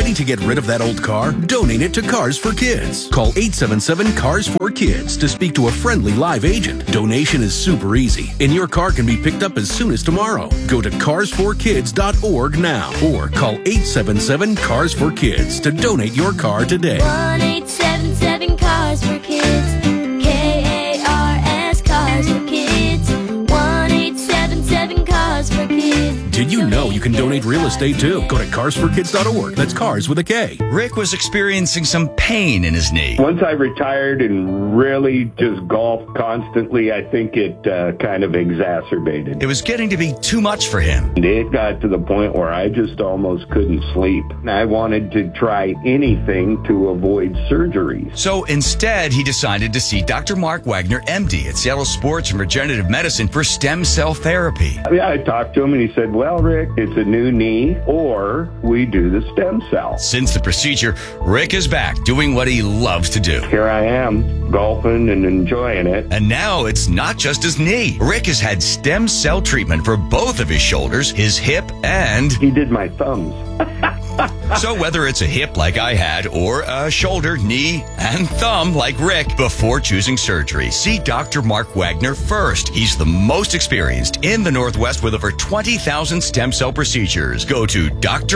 Ready to get rid of that old car? Donate it to Cars for Kids. Call 877-CARS-4-KIDS to speak to a friendly live agent. Donation is super easy, and your car can be picked up as soon as tomorrow. Go to carsforkids.org now or call 877-CARS-4-KIDS to donate your car today. 1-877-CARS-4-KIDS. KARS Cars for Kids. 1-877-CARS-4-KIDS. Did you know you can donate real estate too? Go to carsforkids.org. That's cars with a K. Rick was experiencing some pain in his knee. Once I retired and really just golfed constantly, I think it kind of exacerbated. It was getting to be too much for him. It got to the point where I just almost couldn't sleep. I wanted to try anything to avoid surgeries. So instead, he decided to see Dr. Mark Wagner, MD, at Seattle Sports and Regenerative Medicine for stem cell therapy. I talked to him and he said, well, Rick, it's a new knee or we do the stem cell. Since the procedure, Rick is back doing what he loves to do. Here I am, golfing and enjoying it. And now it's not just his knee. Rick has had stem cell treatment for both of his shoulders, his hip, and... He did my thumbs. So whether it's a hip like I had or a shoulder, knee, and thumb like Rick, before choosing surgery, see Dr. Mark Wagner first. He's the most experienced in the Northwest with over 20,000 stem cell procedures. Go to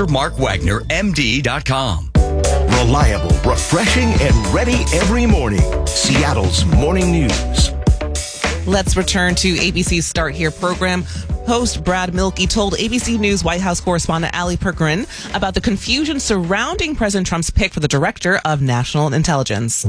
drmarkwagnermd.com. Reliable, refreshing, and ready every morning. Seattle's Morning News. Let's return to ABC's Start Here program. Host Brad Milkey told ABC News White House correspondent Ali Pergrin about the confusion surrounding President Trump's pick for the Director of National Intelligence.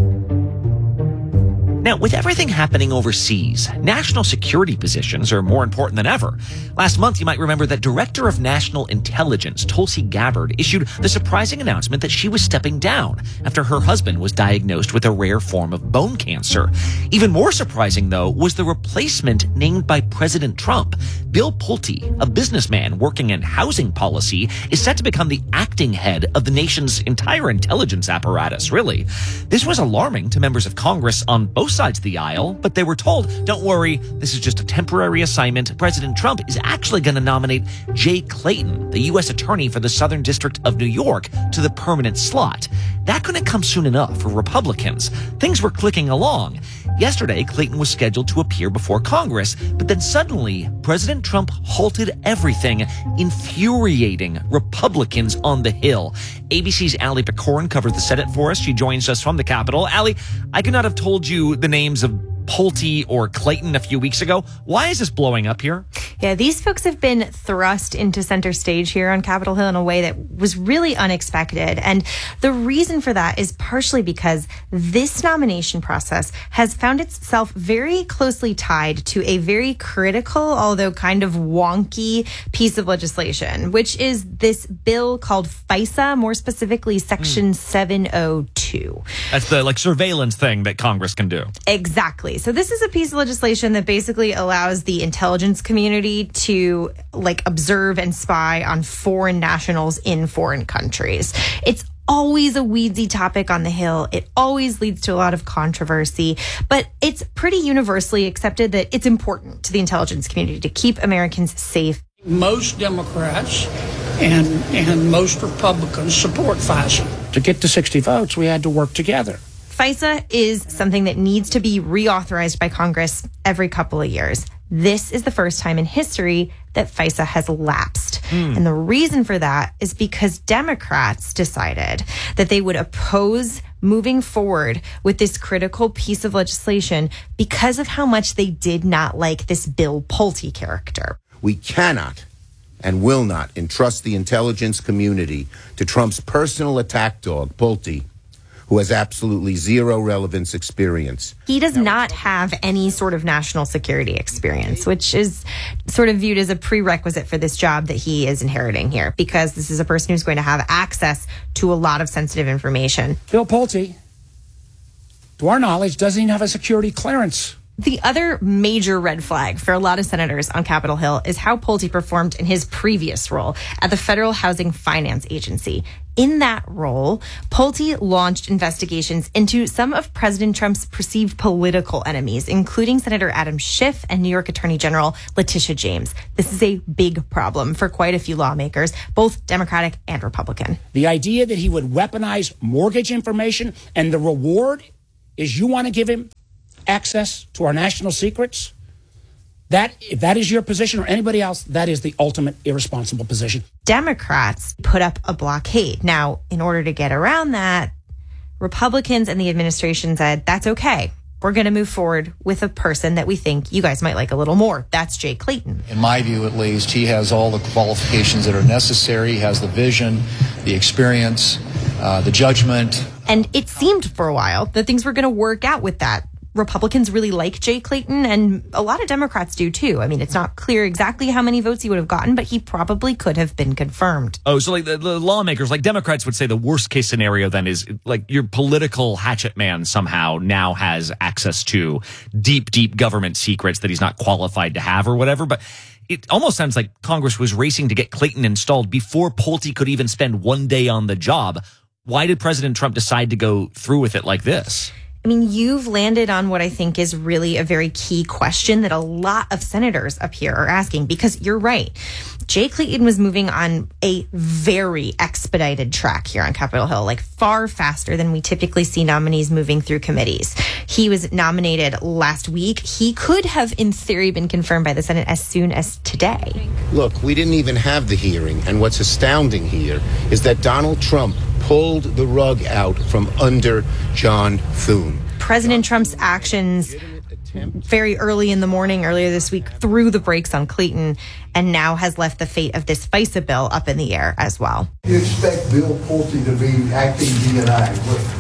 Now, with everything happening overseas, national security positions are more important than ever. Last month, you might remember that Director of National Intelligence, Tulsi Gabbard, issued the surprising announcement that she was stepping down after her husband was diagnosed with a rare form of bone cancer. Even more surprising, though, was the replacement named by President Trump. Bill Pulte, a businessman working in housing policy, is set to become the acting head of the nation's entire intelligence apparatus, really. This was alarming to members of Congress on both sides of the aisle, but they were told, don't worry, this is just a temporary assignment. President Trump is actually going to nominate Jay Clayton, the U.S. Attorney for the Southern District of New York, to the permanent slot. That couldn't come soon enough for Republicans. Things were clicking along. Yesterday, Clayton was scheduled to appear before Congress, but then suddenly, President Trump halted everything, infuriating Republicans on the Hill. ABC's Ali Pecorin covered the Senate for us. She joins us from the Capitol. Ali, I could not have told you the names of Pulte or Clayton a few weeks ago. Why is this blowing up here? Yeah, these folks have been thrust into center stage here on Capitol Hill in a way that was really unexpected. And the reason for that is partially because this nomination process has found itself very closely tied to a very critical, although kind of wonky piece of legislation, which is this bill called FISA, more specifically Section 702. That's the surveillance thing that Congress can do. Exactly. So this is a piece of legislation that basically allows the intelligence community to observe and spy on foreign nationals in foreign countries. It's always a weedy topic on the Hill. It always leads to a lot of controversy, but it's pretty universally accepted that it's important to the intelligence community to keep Americans safe. Most Democrats and most Republicans support FISA. To get to 60 votes, we had to work together. FISA is something that needs to be reauthorized by Congress every couple of years. This is the first time in history that FISA has lapsed. And the reason for that is because Democrats decided that they would oppose moving forward with this critical piece of legislation because of how much they did not like this Bill Pulte character. We cannot and will not entrust the intelligence community to Trump's personal attack dog, Pulte, who has absolutely zero relevance experience. He does not have any sort of national security experience, which is sort of viewed as a prerequisite for this job that he is inheriting here, because this is a person who's going to have access to a lot of sensitive information. Bill Pulte, to our knowledge, doesn't even have a security clearance. The other major red flag for a lot of senators on Capitol Hill is how Pulte performed in his previous role at the Federal Housing Finance Agency. In that role, Pulte launched investigations into some of President Trump's perceived political enemies, including Senator Adam Schiff and New York Attorney General Letitia James. This is a big problem for quite a few lawmakers, both Democratic and Republican. The idea that he would weaponize mortgage information and the reward is you want to give him access to our national secrets? If that is your position or anybody else, that is the ultimate irresponsible position. Democrats put up a blockade. Now, in order to get around that, Republicans and the administration said, that's okay. We're going to move forward with a person that we think you guys might like a little more. That's Jay Clayton. In my view, at least, he has all the qualifications that are necessary. He has the vision, the experience, the judgment. And it seemed for a while that things were going to work out with that. Republicans really like Jay Clayton, and a lot of Democrats do too. I mean, it's not clear exactly how many votes he would have gotten, but he probably could have been confirmed. Oh, so like the lawmakers, like Democrats would say the worst case scenario then is like your political hatchet man somehow now has access to deep, deep government secrets that he's not qualified to have or whatever. But it almost sounds like Congress was racing to get Clayton installed before Pulte could even spend one day on the job. Why did President Trump decide to go through with it like this? I mean, you've landed on what I think is really a very key question that a lot of senators up here are asking, because you're right. Jay Clayton was moving on a very expedited track here on Capitol Hill, like far faster than we typically see nominees moving through committees. He was nominated last week. He could have, in theory, been confirmed by the Senate as soon as today. Look, we didn't even have the hearing, and what's astounding here is that Donald Trump pulled the rug out from under John Thune. President Trump's actions very early in the morning, earlier this week, threw the brakes on Clayton and now has left the fate of this FISA bill up in the air as well. You expect Bill Pulte to be acting DNI?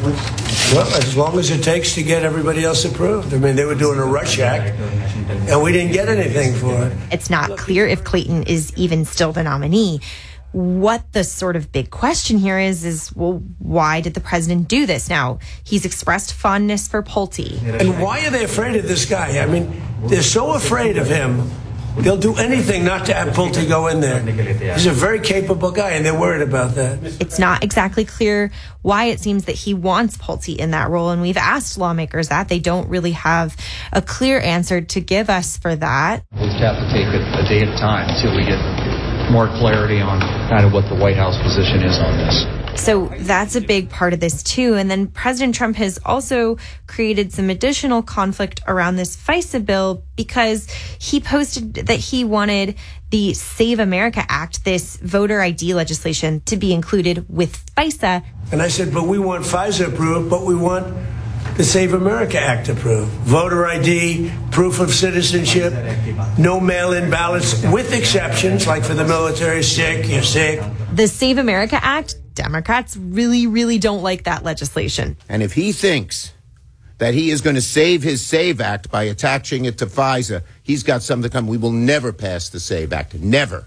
Well, as long as it takes to get everybody else approved. I mean, they were doing a rush act, and we didn't get anything for it. It's not clear if Clayton is even still the nominee. What the sort of big question here is, well, why did the president do this? Now, he's expressed fondness for Pulte. And why are they afraid of this guy? I mean, they're so afraid of him, they'll do anything not to have Pulte go in there. He's a very capable guy, and they're worried about that. It's not exactly clear why it seems that he wants Pulte in that role, and we've asked lawmakers that. They don't really have a clear answer to give us for that. We'll just have to take it a day at a time until we get more clarity on kind of what the White House position is on this. So that's a big part of this too. And then President Trump has also created some additional conflict around this FISA bill because he posted that he wanted the Save America Act, this voter ID legislation, to be included with FISA. And I said, but we want FISA approved, but we want the Save America Act approved. Voter ID, proof of citizenship, no mail-in ballots, with exceptions, like for the military, you're sick. The Save America Act, Democrats really, really don't like that legislation. And if he thinks that he is going to save his SAVE Act by attaching it to FISA, he's got something coming. We will never pass the SAVE Act. Never.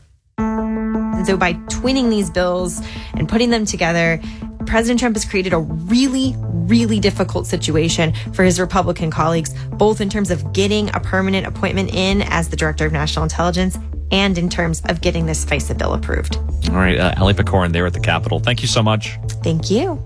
And so by twinning these bills and putting them together, President Trump has created a really, really difficult situation for his Republican colleagues, both in terms of getting a permanent appointment in as the Director of National Intelligence and in terms of getting this FISA bill approved. All right, Ali Pecorin there at the Capitol. Thank you so much. Thank you.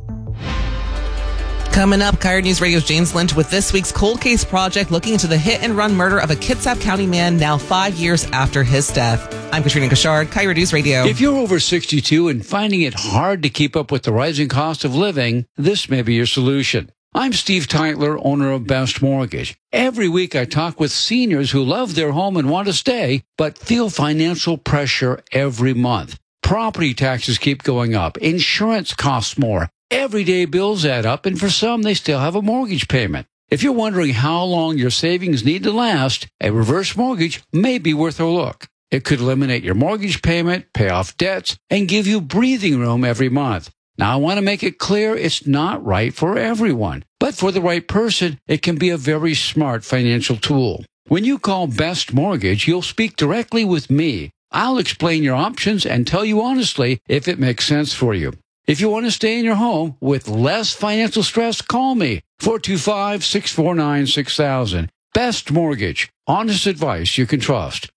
Coming up, Coyote News Radio's James Lynch with this week's Cold Case Project, looking into the hit-and-run murder of a Kitsap County man now 5 years after his death. I'm Katrina Gashard, Coyote News Radio. If you're over 62 and finding it hard to keep up with the rising cost of living, this may be your solution. I'm Steve Tytler, owner of Best Mortgage. Every week I talk with seniors who love their home and want to stay, but feel financial pressure every month. Property taxes keep going up. Insurance costs more. Everyday bills add up, and for some, they still have a mortgage payment. If you're wondering how long your savings need to last, a reverse mortgage may be worth a look. It could eliminate your mortgage payment, pay off debts, and give you breathing room every month. Now, I want to make it clear it's not right for everyone, but for the right person, it can be a very smart financial tool. When you call Best Mortgage, you'll speak directly with me. I'll explain your options and tell you honestly if it makes sense for you. If you want to stay in your home with less financial stress, call me, 425-649-6000. Best Mortgage, Honest advice you can trust.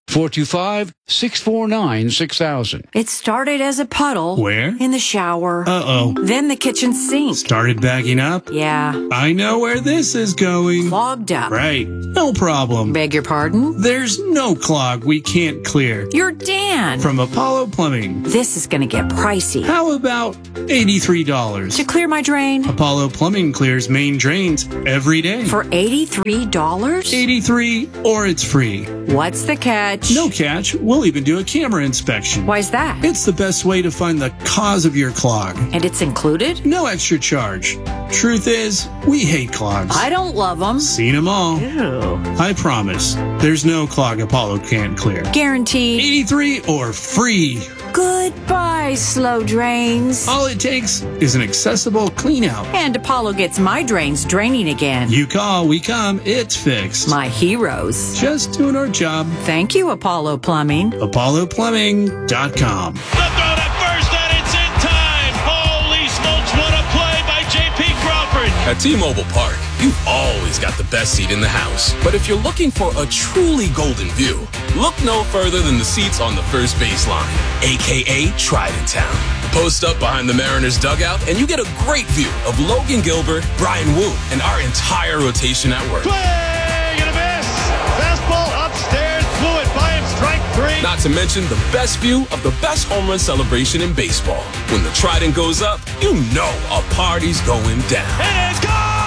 425-649-6000. It started as a puddle. Where? In the shower. Uh-oh. Then the kitchen sink. Started backing up? Yeah. I know where this is going. Clogged up. Right. No problem. Beg your pardon? There's no clog we can't clear. You're Dan. From Apollo Plumbing. This is going to get pricey. How about $83? To clear my drain? Apollo Plumbing clears main drains every day. For $83? $83 or it's free. What's the catch? No catch. We'll even do a camera inspection. Why's that? It's the best way to find the cause of your clog. And it's included? No extra charge. Truth is, we hate clogs. I don't love them. Seen them all. Ew. I promise, there's no clog Apollo can't clear. Guaranteed. 83 or free. Goodbye, slow drains. All it takes is an accessible clean out. And Apollo gets my drains draining again. You call, we come, it's fixed. My heroes. Just doing our job. Thank you, Apollo Plumbing. ApolloPlumbing.com. The throw to first, and it's in time. Holy smokes, what a play by J.P. Crawford. At T-Mobile Park, you've always got the best seat in the house. But if you're looking for a truly golden view, look no further than the seats on the first baseline, a.k.a. Trident Town. Post up behind the Mariners dugout, and you get a great view of Logan Gilbert, Brian Wu, and our entire rotation at work. Swing and a miss. Fastball upstairs, blew it by him, strike three. Not to mention the best view of the best home run celebration in baseball. When the Trident goes up, you know a party's going down. It is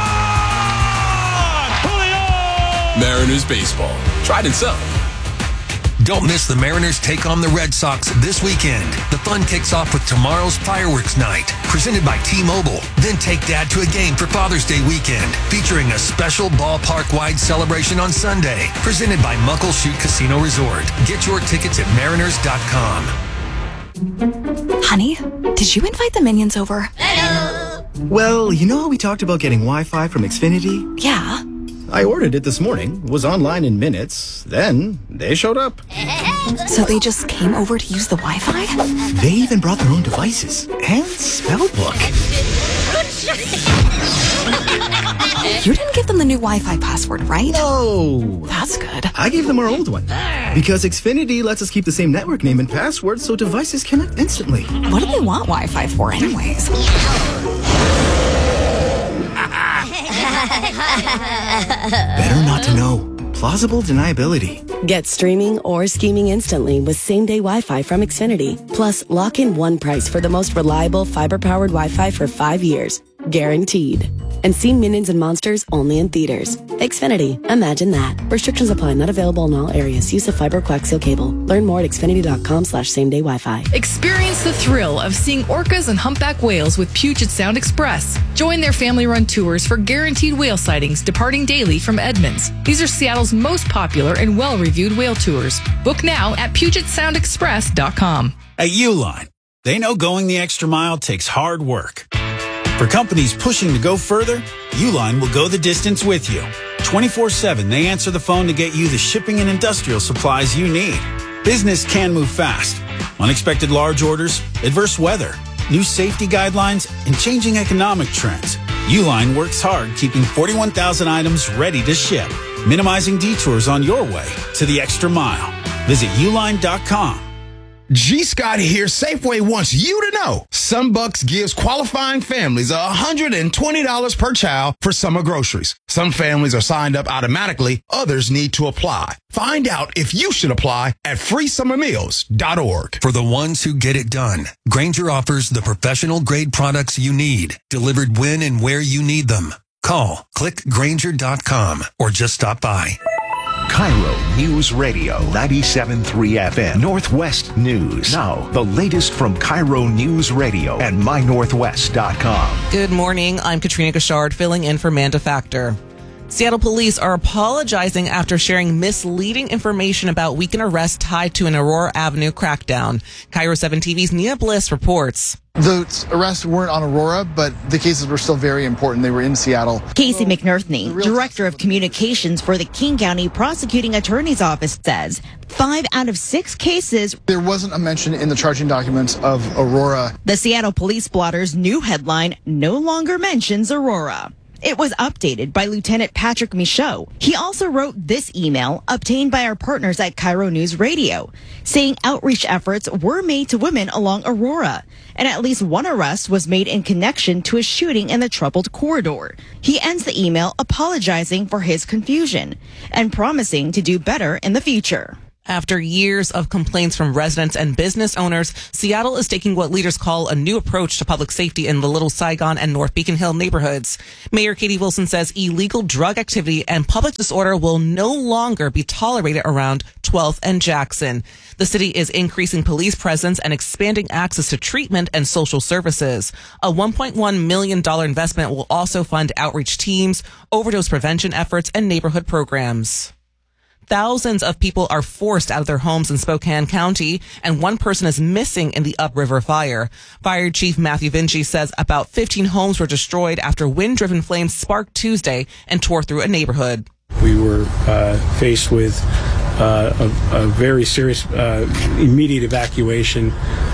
gone! Julio! Mariners baseball. Trident South. Don't miss the Mariners take on the Red Sox this weekend. The fun kicks off with tomorrow's fireworks night, presented by T-Mobile. Then take Dad to a game for Father's Day weekend, featuring a special ballpark-wide celebration on Sunday, presented by Muckleshoot Casino Resort. Get your tickets at mariners.com. Honey, did you invite the minions over? Hello. Well, you know how we talked about getting Wi-Fi from Xfinity? Yeah. I ordered it this morning, was online in minutes, then they showed up. So they just came over to use the Wi-Fi? They even brought their own devices and spell book. You didn't give them the new Wi-Fi password, right? No. That's good. I gave them our old one. Because Xfinity lets us keep the same network name and password so devices connect instantly. What do they want Wi-Fi for anyways? Better not to know. Plausible deniability. Get streaming or scheming instantly with same-day Wi-Fi from Xfinity. Plus, lock in one price for the most reliable fiber-powered Wi-Fi for 5 years. Guaranteed. And see Minions and Monsters only in theaters. Xfinity. Imagine that. Restrictions apply. Not available in all areas. Use of fiber coaxial cable. Learn more at xfinity.com/same-day Wi-Fi. Experience the thrill of seeing orcas and humpback whales with Puget Sound Express. Join their family-run tours for guaranteed whale sightings departing daily from Edmonds. These are Seattle's most popular and well-reviewed whale tours. Book now at PugetSoundExpress.com. At Uline, they know going the extra mile takes hard work. For companies pushing to go further, Uline will go the distance with you. 24/7, they answer the phone to get you the shipping and industrial supplies you need. Business can move fast. Unexpected large orders, adverse weather, new safety guidelines, and changing economic trends. Uline works hard keeping 41,000 items ready to ship, minimizing detours on your way to the extra mile. Visit uline.com. G. Scott here. Safeway wants you to know SunBucks gives qualifying families $120 per child for summer groceries. Some families are signed up automatically. Others need to apply. Find out if you should apply at freesummermeals.org. For the ones who get it done, Grainger offers the professional grade products you need, delivered when and where you need them. Call, click Grainger.com, or just stop by. Cairo News Radio, 97.3 FM, Northwest News. Now, the latest from Cairo News Radio and mynorthwest.com. Good morning. I'm Katrina Gashard, filling in for Manda Factor. Seattle police are apologizing after sharing misleading information about weekend arrests tied to an Aurora Avenue crackdown. Cairo 7 TV's Nia Bliss reports. The arrests weren't on Aurora, but the cases were still very important. They were in Seattle. Casey McNerthney, Director of Communications for the King County Prosecuting Attorney's Office, says 5 out of 6 cases. There wasn't a mention in the charging documents of Aurora. The Seattle Police Blotter's new headline no longer mentions Aurora. It was updated by Lieutenant Patrick Michaud. He also wrote this email obtained by our partners at Cairo News Radio, saying outreach efforts were made to women along Aurora, and at least one arrest was made in connection to a shooting in the troubled corridor. He ends the email apologizing for his confusion and promising to do better in the future. After years of complaints from residents and business owners, Seattle is taking what leaders call a new approach to public safety in the Little Saigon and North Beacon Hill neighborhoods. Mayor Katie Wilson says illegal drug activity and public disorder will no longer be tolerated around 12th and Jackson. The city is increasing police presence and expanding access to treatment and social services. A $1.1 million investment will also fund outreach teams, overdose prevention efforts, and neighborhood programs. Thousands of people are forced out of their homes in Spokane County, and one person is missing in the Upriver fire. Fire Chief Matthew Vinci says about 15 homes were destroyed after wind-driven flames sparked Tuesday and tore through a neighborhood. We were faced with a very serious immediate evacuation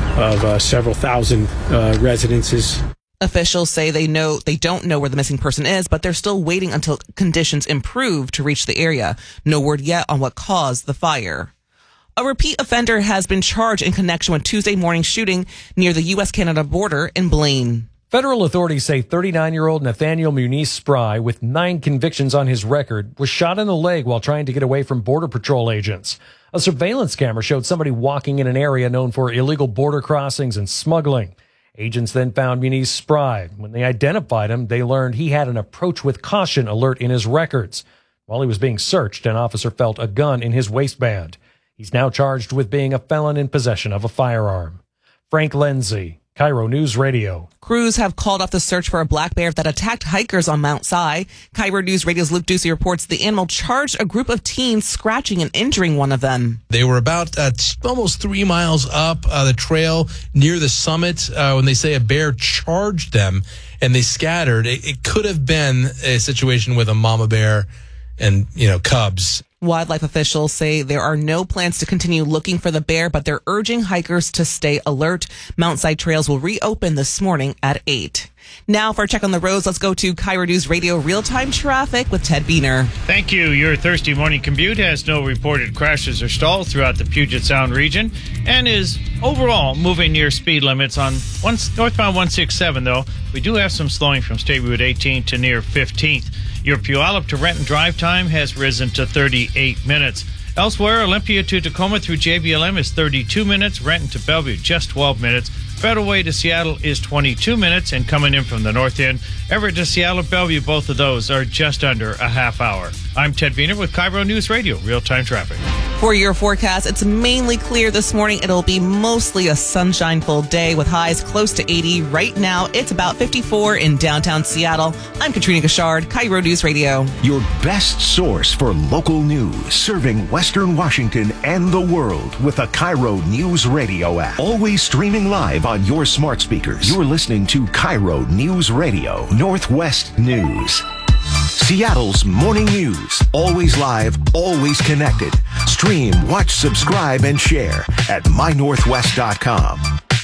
of several thousand residences. Officials say they don't know where the missing person is, but they're still waiting until conditions improve to reach the area. No word yet on what caused the fire. A repeat offender has been charged in connection with Tuesday morning shooting near the U.S.-Canada border in Blaine. Federal authorities say 39-year-old Nathaniel Muniz Spry, with 9 convictions on his record, was shot in the leg while trying to get away from Border Patrol agents. A surveillance camera showed somebody walking in an area known for illegal border crossings and smuggling. Agents then found Muniz Spry. When they identified him, they learned he had an approach with caution alert in his records. While he was being searched, an officer felt a gun in his waistband. He's now charged with being a felon in possession of a firearm. Frank Lindsay, Cairo News Radio. Crews have called off the search for a black bear that attacked hikers on Mount Si. Cairo News Radio's Luke Ducey reports the animal charged a group of teens, scratching and injuring one of them. They were about almost 3 miles up the trail near the summit when they say a bear charged them and they scattered. It could have been a situation with a mama bear and, cubs. Wildlife officials say there are no plans to continue looking for the bear, but they're urging hikers to stay alert. Mount Si trails will reopen this morning at 8. Now for a check on the roads, let's go to Cairo News Radio real-time traffic with Ted Beener. Thank you. Your Thursday morning commute has no reported crashes or stalls throughout the Puget Sound region and is overall moving near speed limits on northbound 167, though. We do have some slowing from State Route 18 to near 15th. Your Puyallup to Renton drive time has risen to 38 minutes. Elsewhere, Olympia to Tacoma through JBLM is 32 minutes. Renton to Bellevue, just 12 minutes. Federal Way to Seattle is 22 minutes. And coming in from the north end, Everett to Seattle, Bellevue, both of those are just under a half hour. I'm Ted Beener with Cairo News Radio, real-time traffic. For your forecast, it's mainly clear this morning. It'll be mostly a sunshine-filled day with highs close to 80. Right now, it's about 54 in downtown Seattle. I'm Katrina Gashard, Cairo News Radio. Your best source for local news, serving Western Washington and the world with the Cairo News Radio app. Always streaming live on your smart speakers. You're listening to Cairo News Radio, Northwest News. Seattle's morning news. Always live, always connected. Stream, watch, subscribe, and share at mynorthwest.com.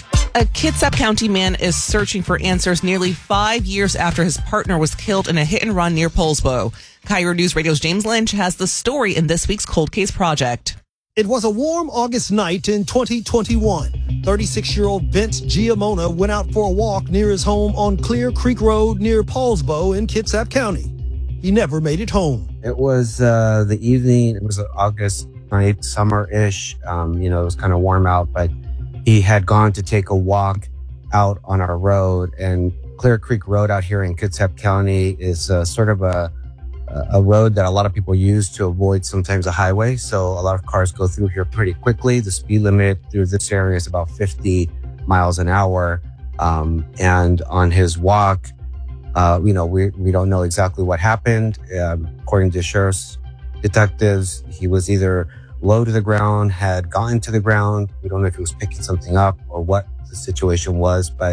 A Kitsap County man is searching for answers nearly 5 years after his partner was killed in a hit-and-run near Poulsbo. Cairo News Radio's James Lynch has the story in this week's Cold Case Project. It was a warm August night in 2021. 36-year-old Vince Giamona went out for a walk near his home on Clear Creek Road near Poulsbo in Kitsap County. He never made it home. It was the evening. It was an August night, summer-ish. It was kind of warm out, but he had gone to take a walk out on our road. And Clear Creek Road out here in Kitsap County is sort of a road that a lot of people use to avoid sometimes a highway. So a lot of cars go through here pretty quickly. The speed limit through this area is about 50 miles an hour. And on his walk, we don't know exactly what happened. According to sheriff's detectives, he was either low to the ground, had gotten to the ground. We don't know if he was picking something up or what the situation was, but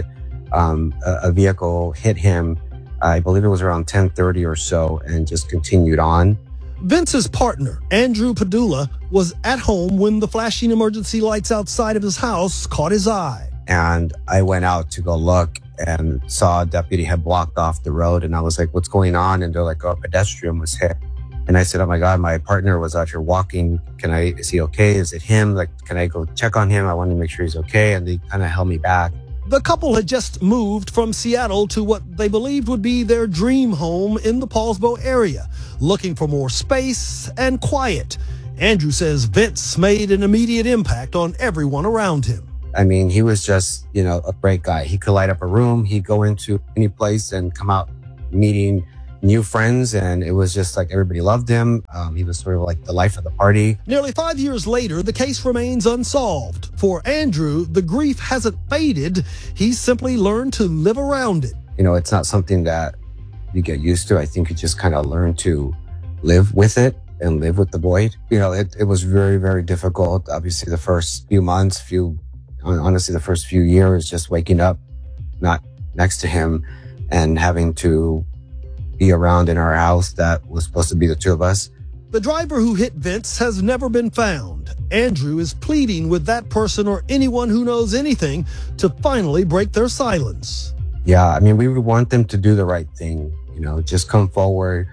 a vehicle hit him. I believe it was around 10:30 or so, and just continued on. Vince's partner, Andrew Padula, was at home when the flashing emergency lights outside of his house caught his eye. And I went out to go look, and saw a deputy had blocked off the road. And I was like, what's going on? And they're like, oh, a pedestrian was hit. And I said, oh my God, my partner was out here walking. Is he okay? Is it him? Like, can I go check on him? I want to make sure he's okay. And they kind of held me back. The couple had just moved from Seattle to what they believed would be their dream home in the Paulsbo area, looking for more space and quiet. Andrew says Vince made an immediate impact on everyone around him. I mean, he was just, a great guy. He could light up a room. He'd go into any place and come out meeting new friends, and it was just like everybody loved him. He was sort of like the life of the party. Nearly 5 years later, the case remains unsolved. For Andrew, the grief hasn't faded. He's simply learned to live around it. It's not something that you get used to. I think you just kind of learn to live with it and live with the void. It was very, very difficult. Obviously, the first few months, honestly, the first few years, just waking up not next to him and having to be around in our house that was supposed to be the two of us. The driver who hit Vince has never been found. Andrew is pleading with that person or anyone who knows anything to finally break their silence. Yeah, I mean, we would want them to do the right thing, just come forward.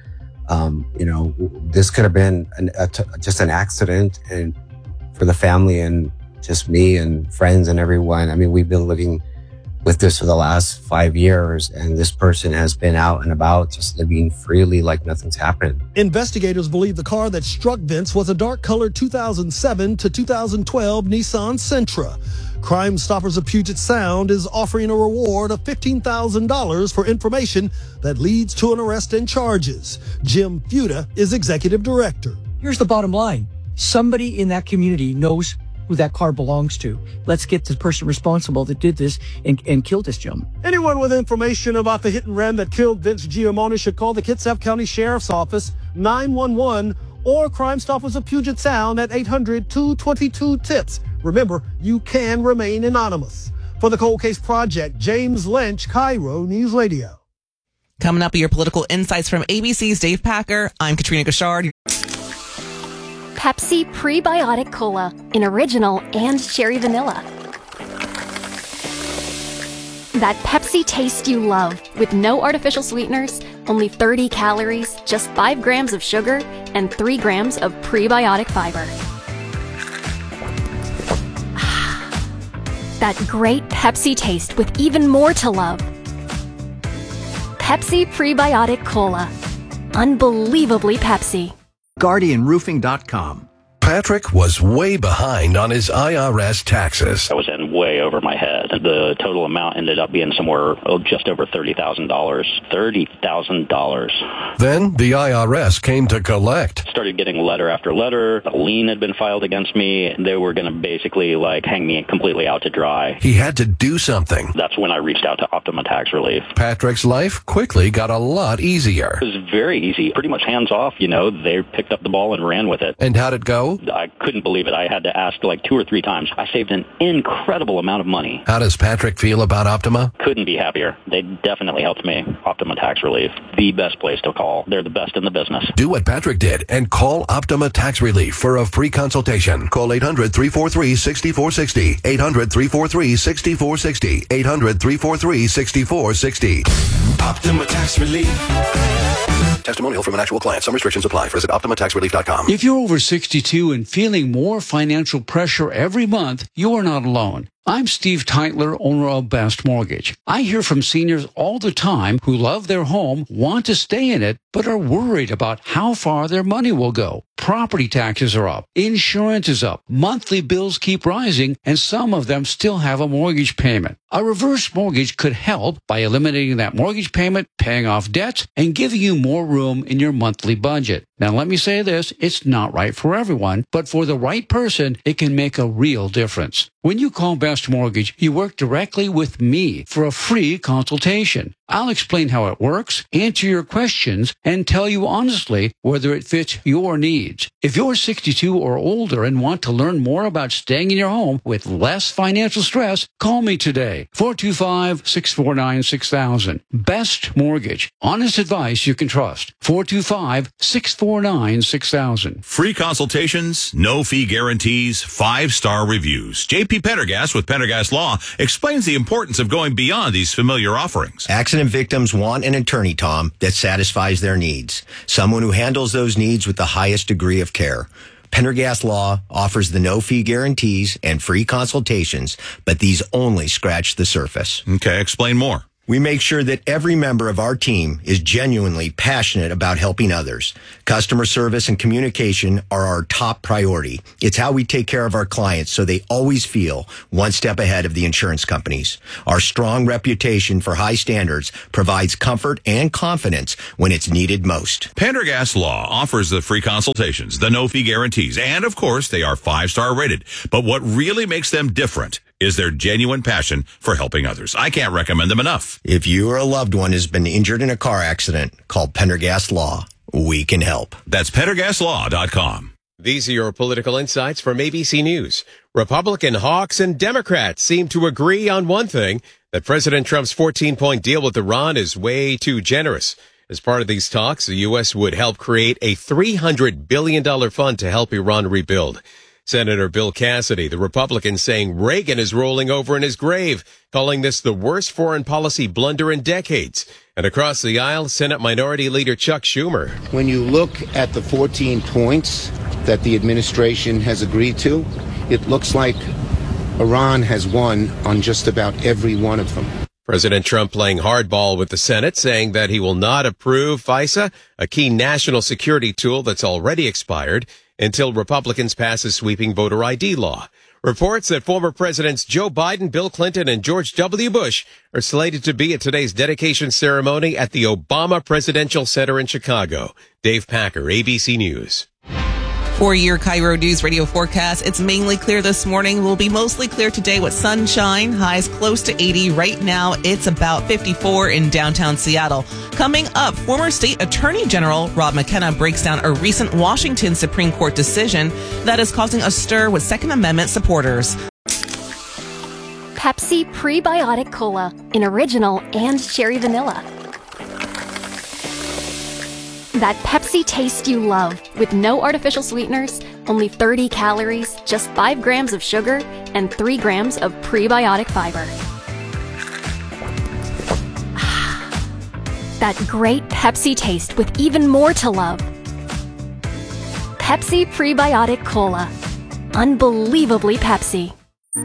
This could have been just an accident, and for the family and just me and friends and everyone. I mean, we've been living with this for the last 5 years, and this person has been out and about just living freely like nothing's happened. Investigators believe the car that struck Vince was a dark-colored 2007 to 2012 Nissan Sentra. Crime Stoppers of Puget Sound is offering a reward of $15,000 for information that leads to an arrest and charges. Jim Fuda is executive director. Here's the bottom line. Somebody in that community knows who that car belongs to. Let's get the person responsible that did this and killed this gentleman. Anyone with information about the hit and run that killed Vince Giamone should call the Kitsap County Sheriff's Office 911 or Crime Stoppers of Puget Sound at 800-222-TIPS. Remember, you can remain anonymous. For the Cold Case Project, James Lynch, Cairo News Radio. Coming up are your political insights from ABC's Dave Packer. I'm Katrina Gashard. Pepsi Prebiotic Cola in original and cherry vanilla. That Pepsi taste you love with no artificial sweeteners, only 30 calories, just 5 grams of sugar, and 3 grams of prebiotic fiber. That great Pepsi taste with even more to love. Pepsi Prebiotic Cola. Unbelievably Pepsi. GuardianRoofing.com. Patrick was way behind on his IRS taxes. I was in way over my head. The total amount ended up being somewhere just over $30,000. $30,000. Then the IRS came to collect. Started getting letter after letter. A lien had been filed against me. They were going to basically hang me completely out to dry. He had to do something. That's when I reached out to Optima Tax Relief. Patrick's life quickly got a lot easier. It was very easy, pretty much hands off. They picked up the ball and ran with it. And how'd it go? I couldn't believe it. I had to ask 2 or 3 times. I saved an incredible amount of money. How does Patrick feel about Optima? Couldn't be happier. They definitely helped me. Optima Tax Relief, the best place to call. They're the best in the business. Do what Patrick did and call Optima Tax Relief for a free consultation. Call 800-343-6460. 800-343-6460. 800-343-6460. Optima Tax Relief. Testimonial from an actual client. Some restrictions apply. Visit OptimaTaxRelief.com. If you're over 62 and feeling more financial pressure every month, you are not alone. I'm Steve Teitler, owner of Best Mortgage. I hear from seniors all the time who love their home, want to stay in it, but are worried about how far their money will go. Property taxes are up, insurance is up, monthly bills keep rising, and some of them still have a mortgage payment. A reverse mortgage could help by eliminating that mortgage payment, paying off debts, and giving you more room in your monthly budget. Now, let me say this, it's not right for everyone, but for the right person, it can make a real difference. When you call Best Mortgage, you work directly with me for a free consultation. I'll explain how it works, answer your questions, and tell you honestly whether it fits your needs. If you're 62 or older and want to learn more about staying in your home with less financial stress, call me today. 425-649-6000. Best Mortgage. Honest advice you can trust. 425-649-6000. Free consultations, no fee guarantees, 5-star reviews. JP JP Pendergast with Pendergast Law explains the importance of going beyond these familiar offerings. Accident victims want an attorney, Tom, that satisfies their needs. Someone who handles those needs with the highest degree of care. Pendergast Law offers the no-fee guarantees and free consultations, but these only scratch the surface. Okay, explain more. We make sure that every member of our team is genuinely passionate about helping others. Customer service and communication are our top priority. It's how we take care of our clients so they always feel one step ahead of the insurance companies. Our strong reputation for high standards provides comfort and confidence when it's needed most. Pendergast Law offers the free consultations, the no-fee guarantees, and of course, they are 5-star rated. But what really makes them different is their genuine passion for helping others. I can't recommend them enough. If you or a loved one has been injured in a car accident, call Pendergast Law. We can help. That's PendergastLaw.com. These are your political insights from ABC News. Republican hawks and Democrats seem to agree on one thing, that President Trump's 14-point deal with Iran is way too generous. As part of these talks, the U.S. would help create a $300 billion fund to help Iran rebuild. Senator Bill Cassidy, the Republican, saying Reagan is rolling over in his grave, calling this the worst foreign policy blunder in decades. And across the aisle, Senate Minority Leader Chuck Schumer. When you look at the 14 points that the administration has agreed to, it looks like Iran has won on just about every one of them. President Trump playing hardball with the Senate, saying that he will not approve FISA, a key national security tool that's already expired, until Republicans pass a sweeping voter ID law. Reports that former presidents Joe Biden, Bill Clinton, and George W. Bush are slated to be at today's dedication ceremony at the Obama Presidential Center in Chicago. Dave Packer, ABC News. For your Cairo News Radio forecast, it's mainly clear this morning. Will be mostly clear today with sunshine, highs close to 80. Right now, it's about 54 in downtown Seattle. Coming up, former state attorney general Rob McKenna breaks down a recent Washington Supreme Court decision that is causing a stir with Second Amendment supporters. Pepsi Prebiotic Cola in original and cherry vanilla. That Pepsi taste you love, with no artificial sweeteners, only 30 calories, just 5 grams of sugar, and 3 grams of prebiotic fiber. That great Pepsi taste with even more to love. Pepsi Prebiotic Cola. Unbelievably Pepsi.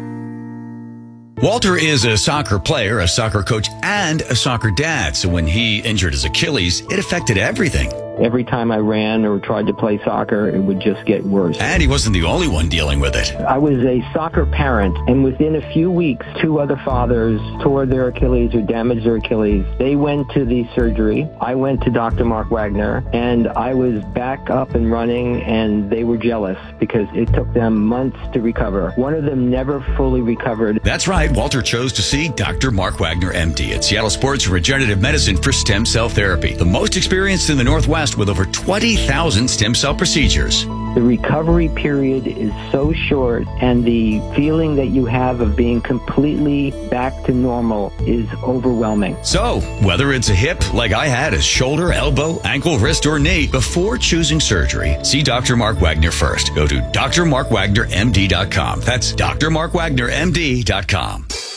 Walter is a soccer player, a soccer coach, and a soccer dad. So when he injured his Achilles, it affected everything. Every time I ran or tried to play soccer, it would just get worse. And he wasn't the only one dealing with it. I was a soccer parent, and within a few weeks, 2 other fathers tore their Achilles or damaged their Achilles. They went to the surgery. I went to Dr. Mark Wagner, and I was back up and running, and they were jealous because it took them months to recover. One of them never fully recovered. That's right. Walter chose to see Dr. Mark Wagner, MD, at Seattle Sports Regenerative Medicine for stem cell therapy. The most experienced in the Northwest with over 20,000 stem cell procedures. The recovery period is so short, and the feeling that you have of being completely back to normal is overwhelming. So, whether it's a hip, like I had, a shoulder, elbow, ankle, wrist, or knee, before choosing surgery, see Dr. Mark Wagner first. Go to drmarkwagnermd.com. That's drmarkwagnermd.com.